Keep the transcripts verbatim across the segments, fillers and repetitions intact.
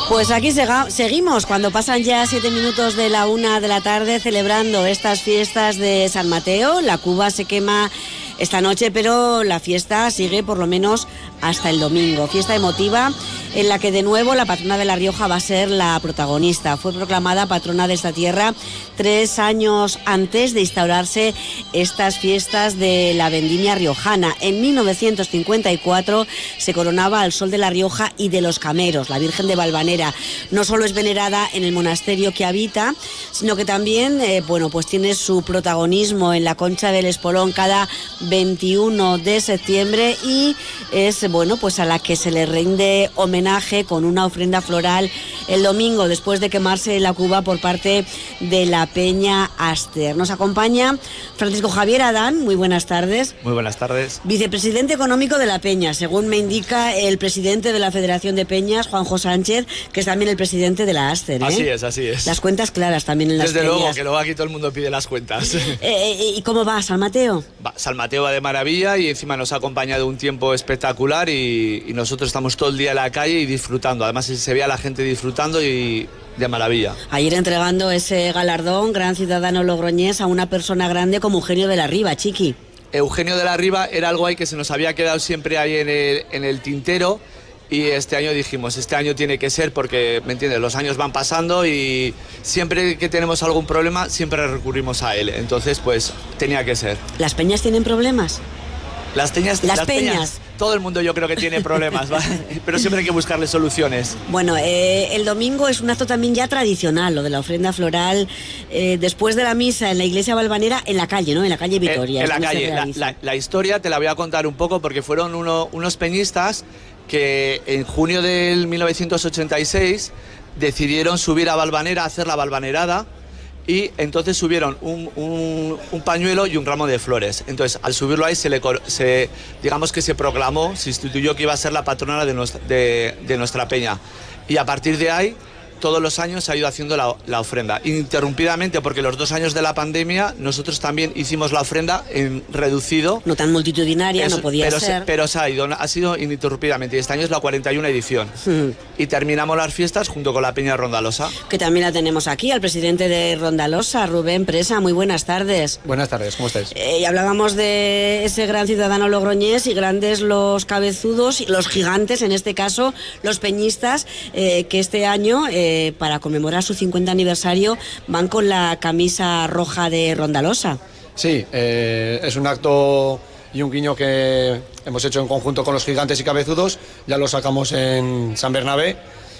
Pues aquí sega- seguimos cuando pasan ya siete minutos de la una de la tarde celebrando estas fiestas de San Mateo. La cuba se quema esta noche, pero la fiesta sigue por lo menos hasta el domingo. Fiesta emotiva en la que de nuevo la patrona de La Rioja va a ser la protagonista. Fue proclamada patrona de esta tierra tres años antes de instaurarse estas fiestas de la vendimia riojana. En mil novecientos cincuenta y cuatro se coronaba al Sol de La Rioja y de los Cameros, la Virgen de Valvanera. No solo es venerada en el monasterio que habita, sino que también eh, bueno, pues tiene su protagonismo en la Concha del Espolón cada veintiuno de septiembre y es bueno, pues a la que se le rinde homenaje con una ofrenda floral el domingo después de quemarse la cuba por parte de la Peña Aster. Nos acompaña Francisco Javier Adán, muy buenas tardes. Muy buenas tardes. Vicepresidente económico de la Peña, según me indica el presidente de la Federación de Peñas, Juanjo Sánchez, que es también el presidente de la Aster, ¿eh? Así es, así es. Las cuentas claras también en las Desde peñas. luego, que luego aquí todo el mundo pide las cuentas. Eh, eh, ¿Y cómo va San Mateo? Va, San Mateo va de maravilla y encima nos ha acompañado un tiempo espectacular y, y nosotros estamos todo el día en la calle y disfrutando. Además se ve a la gente disfrutando y de maravilla. Ayer entregando ese galardón, Gran Ciudadano Logroñés, a una persona grande como Eugenio de la Riva, Chiqui. Eugenio de la Riva era algo ahí que se nos había quedado siempre ahí en el, en el tintero. Y este año dijimos, este año tiene que ser porque, ¿me entiendes? Los años van pasando y siempre que tenemos algún problema, siempre recurrimos a él. Entonces, pues, tenía que ser. ¿Las peñas tienen problemas? Las, teñas, las, las peñas. peñas. Todo el mundo yo creo que tiene problemas, ¿vale? Pero siempre hay que buscarle soluciones. Bueno, eh, el domingo es un acto también ya tradicional, lo de la ofrenda floral, eh, después de la misa en la iglesia valvanera, en la calle, ¿no? En la calle Vitoria. En, en la calle. La, la, la historia te la voy a contar un poco porque fueron uno, unos peñistas que en junio del mil novecientos ochenta y seis decidieron subir a Valvanera a hacer la valvanerada y entonces subieron un, un, un pañuelo y un ramo de flores. Entonces al subirlo ahí se le se, digamos que se proclamó, se instituyó que iba a ser la patrona de nuestra, de, de nuestra peña y a partir de ahí todos los años se ha ido haciendo la, la ofrenda, ininterrumpidamente, porque los dos años de la pandemia nosotros también hicimos la ofrenda en reducido. No tan multitudinaria, Eso, no podía pero ser. Se, pero se ha ido, ha sido ininterrumpidamente, y este año es la cuarenta y una edición. Mm. Y terminamos las fiestas junto con la Peña Rondalosa. Que también la tenemos aquí, al presidente de Rondalosa, Rubén Presa. Muy buenas tardes. Buenas tardes, ¿cómo estáis? Eh, y hablábamos de ese gran ciudadano logroñés y grandes los cabezudos y los gigantes, en este caso los peñistas, eh, que este año, eh, para conmemorar su cincuenta aniversario, van con la camisa roja de Rondalosa. Sí, eh, es un acto y un guiño que hemos hecho en conjunto con los gigantes y cabezudos. Ya lo sacamos en San Bernabé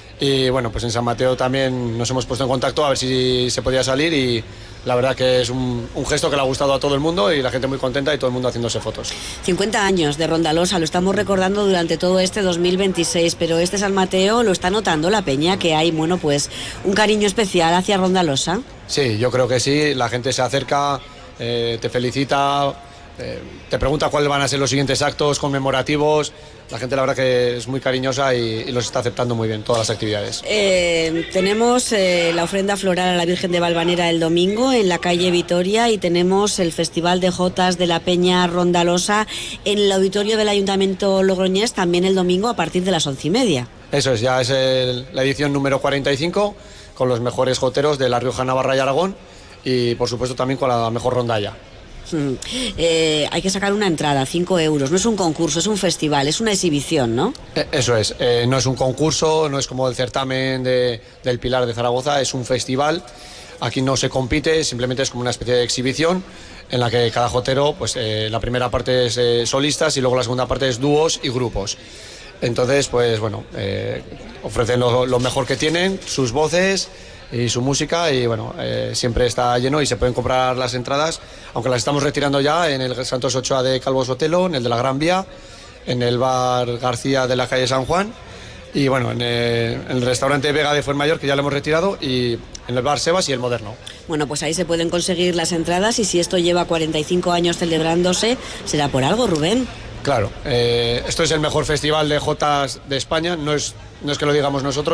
y bueno, pues en San Mateo también nos hemos puesto en contacto a ver si se podía salir y la verdad que es un, un gesto que le ha gustado a todo el mundo y la gente muy contenta y todo el mundo haciéndose fotos. cincuenta años de Rondalosa, lo estamos recordando durante todo este dos mil veintiséis, pero este San Mateo lo está notando la peña, que hay, bueno, pues un cariño especial hacia Rondalosa. Sí, yo creo que sí, la gente se acerca, eh, te felicita, eh, te pregunta cuáles van a ser los siguientes actos conmemorativos. La gente la verdad que es muy cariñosa y, y los está aceptando muy bien, todas las actividades. Eh, tenemos eh, la ofrenda floral a la Virgen de Valvanera el domingo en la calle Vitoria y tenemos el Festival de Jotas de la Peña Rondalosa en el auditorio del Ayuntamiento Logroñés también el domingo a partir de las once y media. Eso es, ya es el, la edición número cuarenta y cinco con los mejores joteros de La Rioja, Navarra y Aragón y por supuesto también con la mejor rondalla. Mm. Eh, hay que sacar una entrada, cinco euros. No es un concurso, es un festival, es una exhibición, ¿no? Eso es, eh, no es un concurso, no es como el certamen de, del Pilar de Zaragoza, es un festival. Aquí no se compite, simplemente es como una especie de exhibición en la que cada jotero, pues eh, la primera parte es eh, solistas y luego la segunda parte es dúos y grupos. Entonces, pues bueno, eh, ofrecen lo, lo mejor que tienen, sus voces y su música y bueno, eh, siempre está lleno y se pueden comprar las entradas, aunque las estamos retirando ya en el Santos Ochoa de Calvo Sotelo, en el de la Gran Vía, en el bar García de la calle San Juan y bueno, en, eh, en el restaurante Vega de Fuenmayor, que ya lo hemos retirado, y en el bar Sebas y el Moderno. Bueno, pues ahí se pueden conseguir las entradas y si esto lleva cuarenta y cinco años celebrándose, será por algo, Rubén. Claro, eh, esto es el mejor festival de jotas de España, no es, no es que lo digamos nosotros.